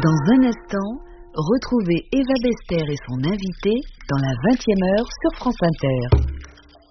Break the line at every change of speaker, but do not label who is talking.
Dans un instant, retrouvez Eva Bester et son invité dans la 20e heure sur France Inter.